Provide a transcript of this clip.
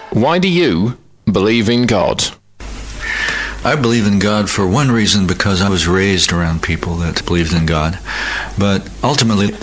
Why do you believe in God? I believe in God for one reason, because I was raised around people that believed in God. But ultimately,